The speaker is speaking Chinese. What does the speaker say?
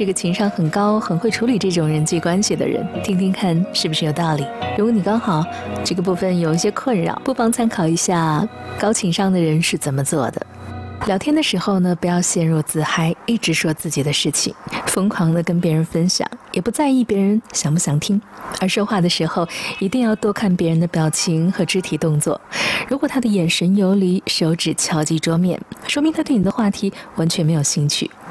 是个情商很高、很会处理这种人际关系的人，听听看是不是有道理。如果你刚好这个部分有一些困扰，不妨参考一下高情商的人是怎么做的。聊天的时候呢，不要陷入自嗨，一直说自己的事情，疯狂的跟别人分享，也不在意别人想不想听。而说话的时候，一定要多看别人的表情和肢体动作。如果他的眼神游离，手指敲击桌面，说明他对你的话题完全没有兴趣。